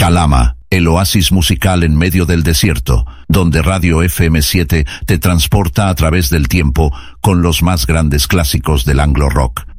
Alama, el oasis musical en medio del desierto, donde Radio FM7 te transporta a través del tiempo con los más grandes clásicos del anglo rock.